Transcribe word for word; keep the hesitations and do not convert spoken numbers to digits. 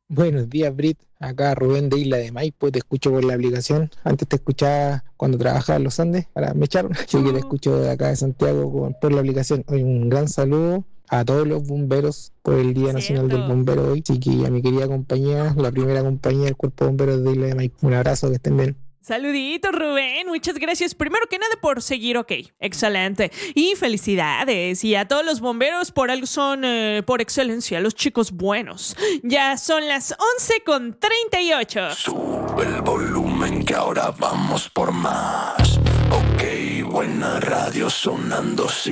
Buenos días, Brit. Acá Rubén de Isla de Maipo, te escucho por la aplicación. Antes te escuchaba cuando trabajaba en los Andes, ahora me echaron, así que te Chu. escucho de acá de Santiago con- por la aplicación. Hoy un gran saludo a todos los bomberos por el Día Nacional del Cierto. Bombero hoy. Así que a mi querida compañía, la primera compañía del Cuerpo de Bomberos de Isla de Maipo. Un abrazo, que estén bien. Saluditos, Rubén. Muchas gracias. Primero que nada por seguir, ok. Excelente. Y felicidades. Y a todos los bomberos por algo son, eh, por excelencia, los chicos buenos. Ya son las once con treinta y ocho. Sube el volumen que ahora vamos por más. Ok, buena radio sonando.